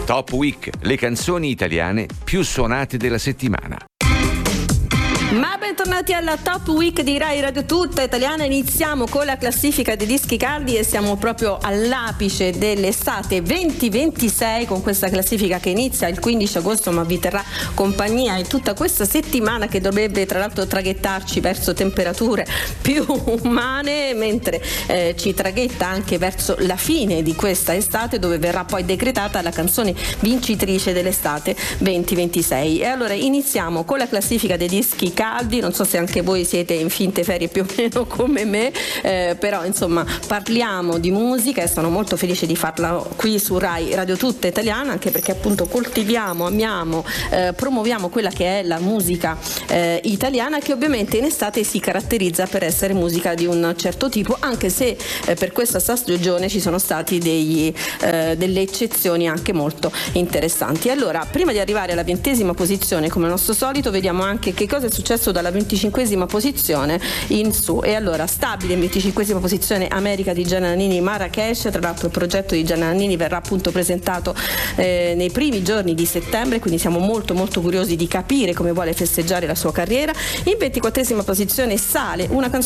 Top Week, le canzoni italiane più suonate della settimana. Ma bentornati alla Top Week di Rai Radio Tutta Italiana. Iniziamo con la classifica dei dischi caldi e siamo proprio all'apice dell'estate 2026 con questa classifica che inizia il 15 agosto ma vi terrà compagnia in tutta questa settimana, che dovrebbe tra l'altro traghettarci verso temperature più umane, mentre ci traghetta anche verso la fine di questa estate, dove verrà poi decretata la canzone vincitrice dell'estate 2026. E allora iniziamo con la classifica dei dischi caldi. Non so se anche voi siete in finte ferie più o meno come me, però insomma parliamo di musica e sono molto felice di farla qui su Rai Radio Tutta Italiana, anche perché appunto coltiviamo, amiamo, promuoviamo quella che è la musica italiana, che ovviamente in estate si caratterizza per essere musica di un certo tipo, anche se per questa stagione ci sono stati delle eccezioni anche molto interessanti. Allora, prima di arrivare alla 20ª posizione, come al nostro solito, vediamo anche che cosa è successo dalla 25ª posizione in su. E allora, stabile in 25ª posizione America di Gianna Nannini, Marrakesh. Tra l'altro il progetto di Gianna Nannini verrà appunto presentato nei primi giorni di settembre, quindi siamo molto molto curiosi di capire come vuole festeggiare la sua carriera. In 24ª posizione sale una canzone